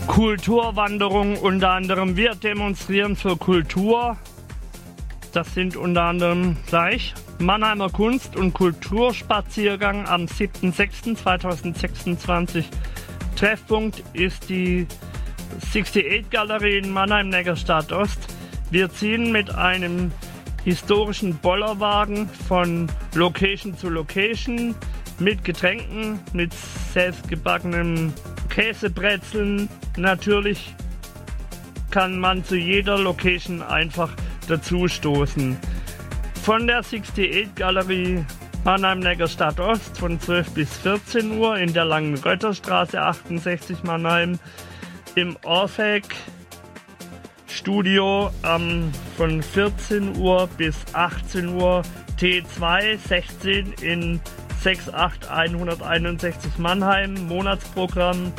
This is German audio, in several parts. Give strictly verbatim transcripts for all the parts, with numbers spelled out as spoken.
Kulturwanderung unter anderem. Wir demonstrieren für Kultur. Das sind unter anderem gleich Mannheimer Kunst- und Kulturspaziergang am siebten sechsten zweitausendsechsundzwanzig. Treffpunkt ist die achtundachtzig Galerie in Mannheim-Neckarstadt Ost. Wir ziehen mit einem historischen Bollerwagen von Location zu Location mit Getränken, mit selbstgebackenem Käsebrezeln. Natürlich kann man zu jeder Location einfach dazu stoßen. Von der achtundachtzig Galerie Mannheim-Neckarstadt Ost von zwölf bis vierzehn Uhr in der Langen Rötterstraße achtundsechzig Mannheim. Im Orphec Studio ähm, von vierzehn Uhr bis achtzehn Uhr T zwei sechzehn in sechs acht hunderteinundsechzig Mannheim. Monatsprogramm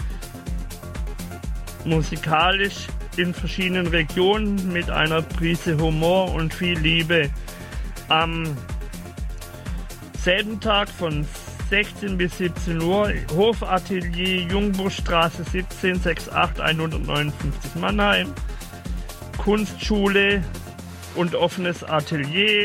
musikalisch in verschiedenen Regionen mit einer Prise Humor und viel Liebe. Am selben Tag von sechzehn bis siebzehn Uhr Hofatelier Jungbuschstraße siebzehn sechs acht hundertneunundfünfzig Mannheim. Kunstschule und offenes Atelier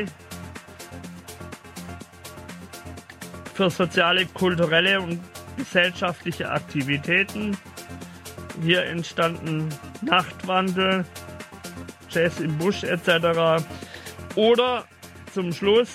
für soziale, kulturelle und gesellschaftliche Aktivitäten. Hier entstanden Nachtwandel, Jazz im Busch et cetera. Oder zum Schluss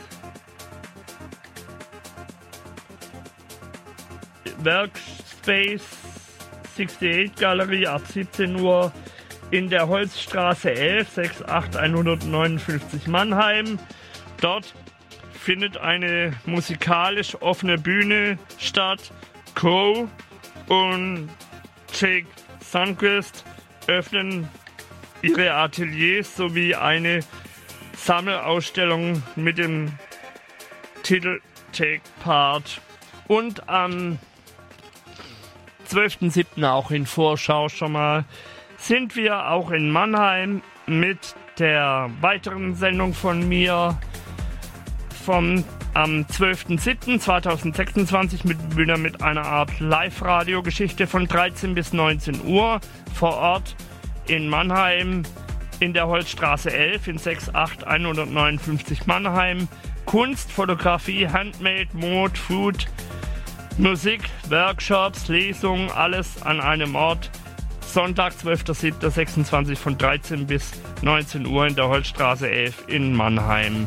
Workspace achtundachtzig Galerie ab siebzehn Uhr in der Holzstraße elf sechs acht hundertneunundfünfzig Mannheim. Dort findet eine musikalisch offene Bühne statt. Co und Jake Sunquist öffnen ihre Ateliers sowie eine Sammelausstellung mit dem Titel Take Part. Und am zwölften siebten auch in Vorschau schon mal sind wir auch in Mannheim mit der weiteren Sendung von mir vom am zwölften siebten zweitausendsechsundzwanzig mit wieder mit einer Art Live-Radio-Geschichte von dreizehn bis neunzehn Uhr vor Ort in Mannheim in der Holzstraße elf in sechs acht hundertneunundfünfzig Mannheim. Kunst, Fotografie, Handmade, Mode, Food, Musik, Workshops, Lesungen, alles an einem Ort. Sonntag, zwölfter siebter sechsundzwanzig von dreizehn bis neunzehn Uhr in der Holzstraße elf in Mannheim.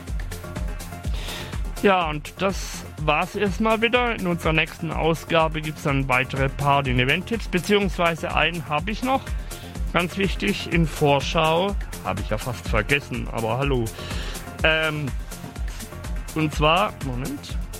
Ja, und das war's erstmal wieder. In unserer nächsten Ausgabe gibt es dann weitere Party- und Event-Tipps, beziehungsweise einen habe ich noch. Ganz wichtig, in Vorschau, habe ich ja fast vergessen, aber hallo. Ähm, und zwar, Moment...